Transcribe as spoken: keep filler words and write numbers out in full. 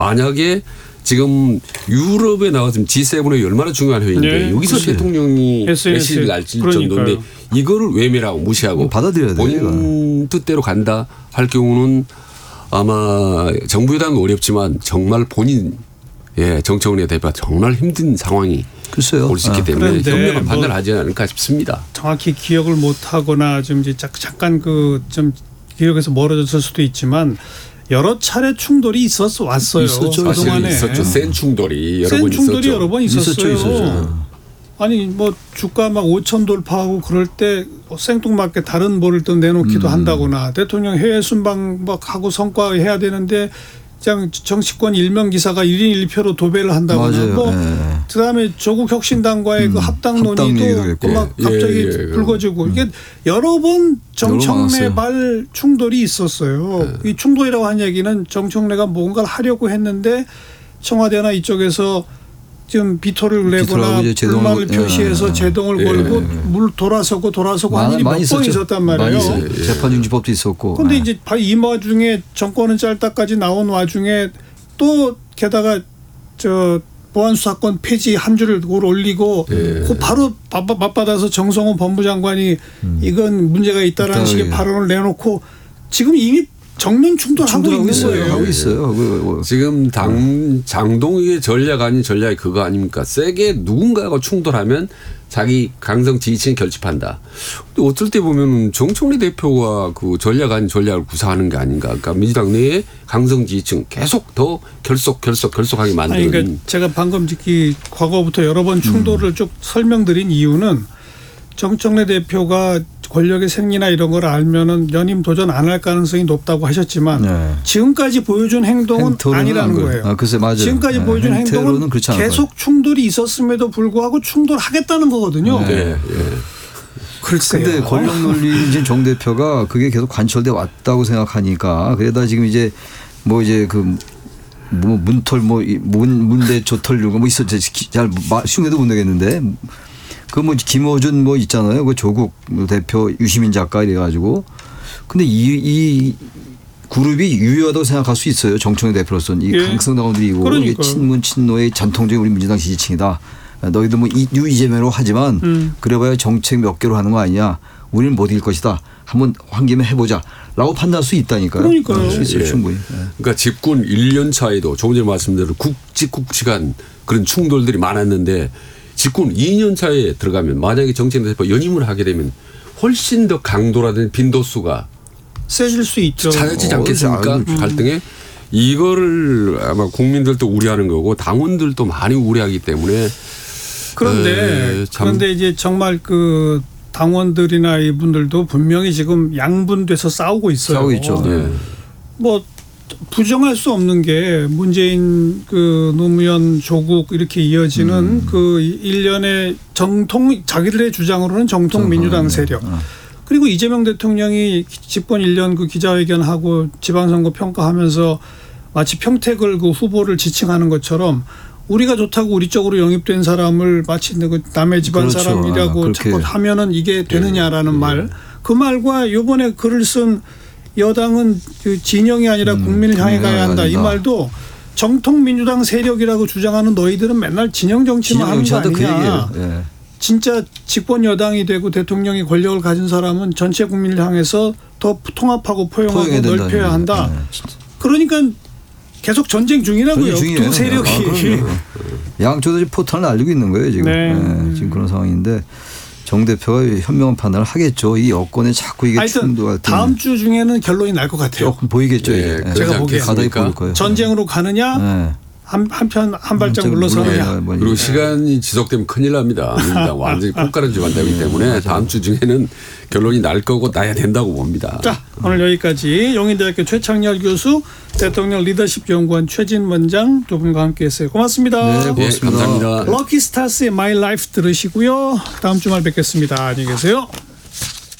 만약에 지금 유럽에 나왔으면 지 세븐이 얼마나 중요한 회의인데 네. 여기서 그치. 대통령이 메시지를 날질 정도인데 이거를 외면하고 무시하고 받아들여야 본인 돼요, 뜻대로 간다 할 경우는 아마 정부 여당은 어렵지만 정말 본인 예, 정청래 대표가 정말 힘든 상황이 글쎄요. 올 수 있기 때문에 현명한 판단을 뭐 하지 않을까 싶습니다. 정확히 기억을 못하거나 좀 이제 잠깐 그 좀 기억에서 멀어졌을 수도 있지만 여러 차례 충돌이 있었어 왔어요. 있었죠. 그동안에. 있었죠. 센 충돌이 여러 센 번 충돌이 있었죠. 여러 번 있었어요. 있었죠. 있었죠. 아니 뭐 주가 막 오천 돌파하고 그럴 때 생뚱맞게 다른 뭐를 또 내놓기도 음. 한다거나 대통령 해외 순방 막 하고 성과 해야 되는데 그냥 정치권 일명 기사가 일 인 일 표로 도배를 한다거나 맞아요. 뭐 네. 그다음에 조국 혁신당과의 음. 그 합당 논의도 막 갑자기 예, 예, 불거지고 음. 이게 여러 번 정청래발 충돌이 있었어요. 네. 이 충돌이라고 한 얘기는 정청래가 뭔가를 하려고 했는데 청와대나 이쪽에서 지금 비토를 내거나 불만을 표시해서 네. 제동을 걸고 네. 물 돌아서고 돌아서고 한 일이 몇 번 있었단 말이에요. 재판중지법도 있었고. 그런데 네. 이제 이 와중에 정권은 짧다까지 나온 와중에 또 게다가 저 보안수사권 폐지 한 줄을 올리고 네. 그 바로 맞받아서 정성호 법무장관이 음. 이건 문제가 있다라는 식의 발언을 내놓고 지금 이미 정면 충돌하고 있는 거예요. 하고 있어요. 지금 당 장동익의 전략 아닌 전략이 그거 아닙니까? 세게 누군가가 충돌하면 자기 강성 지지층 결집한다. 근데 어떨 때 보면 정청래 대표가 그 전략 아닌 전략을 구사하는 게 아닌가. 그러니까 민주당 내에 강성 지지층 계속 더 결속 결속 결속하게 만드는. 아니, 그러니까 제가 방금 듣기 과거부터 여러 번 충돌을 음. 쭉 설명드린 이유는 정청래 대표가 권력의 생리나 이런 걸 알면은 연임 도전 안 할 가능성이 높다고 하셨지만 네. 지금까지 보여준 행동은 아니라는 거예요. 아, 글쎄, 맞아요. 지금까지 네. 보여준 행동은 계속 충돌이 있었음에도 불구하고 충돌하겠다는 거거든요. 네. 네. 그런데 권력 논리인 정 대표가 그게 계속 관철돼 왔다고 생각하니까 그러다 지금 이제 뭐 이제 그 뭐 문털 뭐 문 문대 조털 뭐 있었죠. 잘 쉬운데도 못 내겠는데. 그 뭐 김어준 뭐 있잖아요. 그 조국 대표 유시민 작가 이래가지고. 근데 이, 이 그룹이 유효하다고 생각할 수 있어요. 정청래 대표로서는. 이 예. 강성당원들이고 이게 친문 친노의 전통적인 우리 민주당 지지층이다. 너희들 뭐 유 이재명으로 하지만 음. 그래봐야 정책 몇 개로 하는 거 아니냐. 우리는 못 이길 것이다. 한번 환기면 해보자. 라고 판단할 수 있다니까요. 그러니까요. 수 있어요. 예. 충분히. 그러니까 집권 일 년 차에도 조금 전에 말씀대로 굵직굵직한 그런 충돌들이 많았는데 집권 이 년 차에 들어가면 만약에 정청래 대표 연임을 하게 되면 훨씬 더 강도라든지 빈도수가 세질 수 있죠. 찾아지지 않겠습니까? 음. 갈등에. 이거를 아마 국민들도 우려하는 거고 당원들도 많이 우려하기 때문에. 그런데 그런데 이제 정말 그 당원들이나 이분들도 분명히 지금 양분돼서 싸우고 있어요. 싸우고 있죠. 네. 뭐 부정할 수 없는 게 문재인 그 노무현 조국 이렇게 이어지는 음. 그 일련의 정통 자기들의 주장으로는 정통 민주당 세력. 어. 그리고 이재명 대통령이 집권 일 년 그 기자회견하고 지방선거 평가하면서 마치 평택을 그 후보를 지칭하는 것처럼 우리가 좋다고 우리 쪽으로 영입된 사람을 마치 남의 집안 그렇죠. 사람이라고 아, 자꾸 하면은 이게 되느냐라는 네. 말. 그 말과 이번에 글을 쓴 여당은 그 진영이 아니라 음, 국민을 향해 가야 한다. 이 말도 정통 민주당 세력이라고 주장하는 너희들은 맨날 진영 정치만 하는 거 아니냐. 그 예. 진짜 집권 여당이 되고 대통령이 권력을 가진 사람은 전체 국민을 향해서 더 통합하고 포용하고 넓혀야 한다. 네, 그러니까 계속 전쟁 중이라고요. 전쟁 두 세력이. 아, 양쪽도 포탄을 날리고 있는 거예요 지금. 네. 네, 지금 그런 상황인데. 정 대표가 현명한 판단을 하겠죠. 이 여권에 자꾸 이게 충돌할 때. 다음 주 중에는 결론이 날 것 같아요. 조금 보이겠죠. 네, 네. 제가 보기에 가닥이 보일 거예요. 전쟁으로 가느냐 네. 한, 한편 한 발짝 물러서느냐. 그리고 네. 시간이 지속되면 큰일 납니다. 완전히 콩가루지 간다기 때문에 다음 주 중에는 결론이 날 거고 나야 된다고 봅니다. 자, 오늘 여기까지 용인대학교 최창렬 교수, 대통령 리더십 연구원 최진 원장 두 분과 함께했어요. 고맙습니다. 네, 고맙습니다. 네, 감사합니다. 럭키 스타스의 My Life 들으시고요. 다음 주말 뵙겠습니다. 안녕히 계세요.